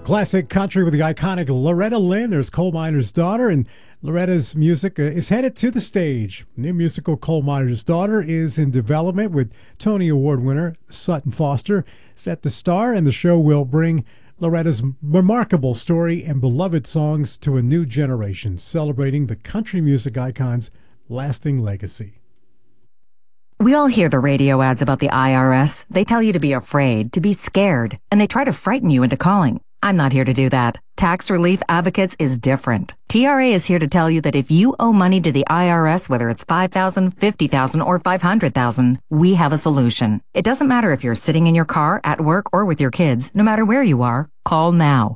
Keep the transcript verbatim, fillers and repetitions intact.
Classic country with the iconic Loretta Lynn. There's Coal Miner's Daughter, and Loretta's music uh, is headed to the stage. New musical Coal Miner's Daughter is in development with Tony Award winner Sutton Foster set to star, and the show will bring Loretta's remarkable story and beloved songs to a new generation, celebrating the country music icon's lasting legacy. We all hear the radio ads about the I R S. They tell you to be afraid, to be scared, and they try to frighten you into calling. I'm not here to do that. Tax Relief Advocates is different. T R A is here to tell you that if you owe money to the I R S, whether it's five thousand dollars, fifty thousand dollars, or five hundred thousand dollars, we have a solution. It doesn't matter if you're sitting in your car, at work, or with your kids. No matter where you are, call now.